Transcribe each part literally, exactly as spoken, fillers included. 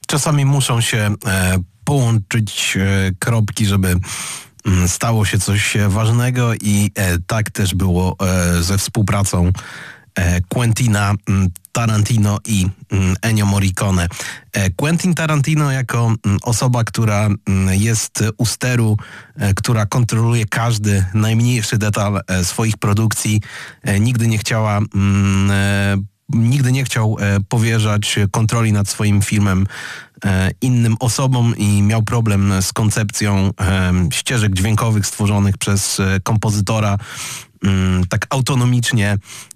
Czasami muszą się połączyć kropki, żeby stało się coś ważnego i tak też było ze współpracą Quentina Tarantino i Ennio Morricone. Quentin Tarantino jako osoba, która jest u steru, która kontroluje każdy najmniejszy detal swoich produkcji, nigdy nie chciała nigdy nie chciał powierzać kontroli nad swoim filmem innym osobom i miał problem z koncepcją ścieżek dźwiękowych stworzonych przez kompozytora tak autonomicznie.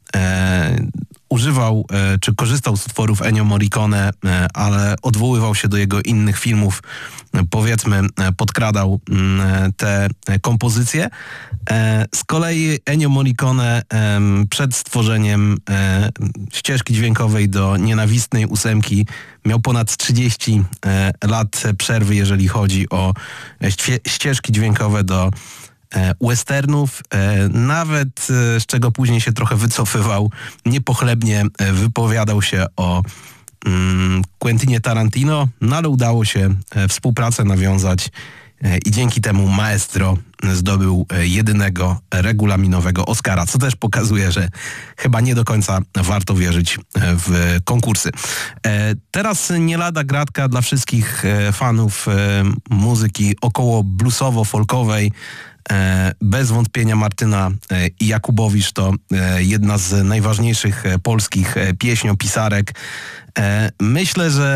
Używał czy korzystał z utworów Ennio Morricone, ale odwoływał się do jego innych filmów, powiedzmy podkradał te kompozycje. Z kolei Ennio Morricone przed stworzeniem ścieżki dźwiękowej do Nienawistnej ósemki miał ponad trzydzieści lat przerwy, jeżeli chodzi o ścieżki dźwiękowe do westernów, nawet z czego później się trochę wycofywał, niepochlebnie wypowiadał się o Quentinie Tarantino, no ale udało się współpracę nawiązać i dzięki temu maestro zdobył jedynego regulaminowego Oscara, co też pokazuje, że chyba nie do końca warto wierzyć w konkursy. Teraz nie lada gratka dla wszystkich fanów muzyki około bluesowo-folkowej. Bez wątpienia Martyna Jakubowicz to jedna z najważniejszych polskich pieśniopisarek. Myślę, że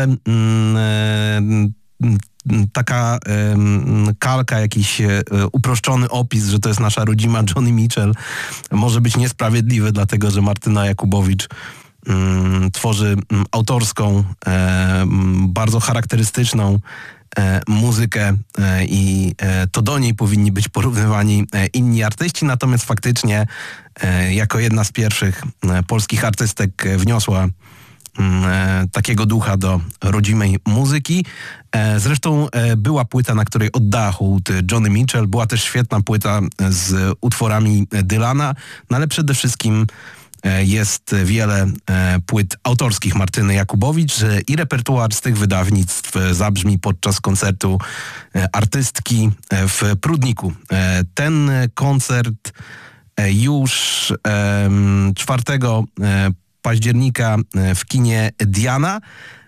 taka kalka, jakiś uproszczony opis, że to jest nasza rodzima Joni Mitchell, może być niesprawiedliwy, dlatego że Martyna Jakubowicz tworzy autorską, bardzo charakterystyczną muzykę i to do niej powinni być porównywani inni artyści, natomiast faktycznie jako jedna z pierwszych polskich artystek wniosła takiego ducha do rodzimej muzyki. Zresztą była płyta, na której oddała hołd Joni Mitchell, była też świetna płyta z utworami Dylana, no ale przede wszystkim jest wiele płyt autorskich Martyny Jakubowicz i repertuar z tych wydawnictw zabrzmi podczas koncertu artystki w Prudniku. Ten koncert już czwartego października w kinie Diana.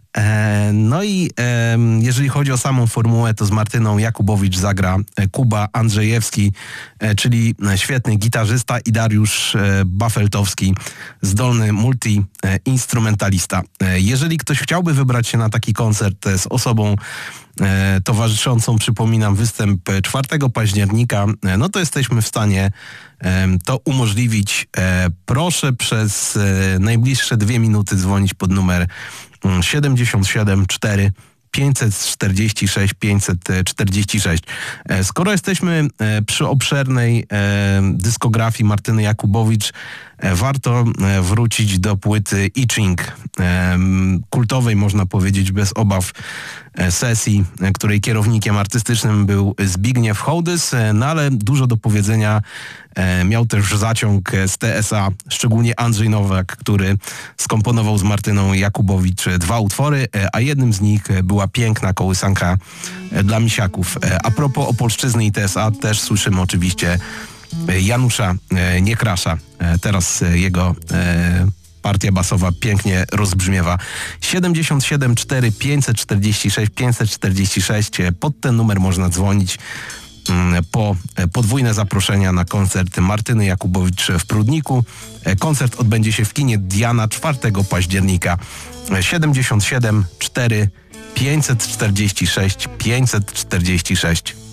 No i jeżeli chodzi o samą formułę, to z Martyną Jakubowicz zagra Kuba Andrzejewski, czyli świetny gitarzysta, i Dariusz Bafeltowski, zdolny multi-instrumentalista. Jeżeli ktoś chciałby wybrać się na taki koncert z osobą towarzyszącą, przypominam, występ czwartego października, no to jesteśmy w stanie to umożliwić. Proszę przez najbliższe dwie minuty dzwonić pod numer siedemdziesiąt siedem cztery pięćset czterdzieści sześć pięćset czterdzieści sześć. Skoro jesteśmy przy obszernej dyskografii Martyny Jakubowicz, warto wrócić do płyty Itching, kultowej, można powiedzieć bez obaw, sesji, której kierownikiem artystycznym był Zbigniew Hołdys, no ale dużo do powiedzenia miał też zaciąg z T S A, szczególnie Andrzej Nowak, który skomponował z Martyną Jakubowicz dwa utwory, a jednym z nich była piękna kołysanka dla misiaków. A propos Opolszczyzny i T S A, też słyszymy oczywiście Janusza Niekrasza. Teraz jego partia basowa pięknie rozbrzmiewa. siedemdziesiąt siedem cztery pięćset czterdzieści sześć pięćset czterdzieści sześć. Pod ten numer można dzwonić po podwójne zaproszenia na koncert Martyny Jakubowicz w Prudniku. Koncert odbędzie się w kinie Diana czwartego października. siedemdziesiąt siedem cztery pięćset czterdzieści sześć pięćset czterdzieści sześć.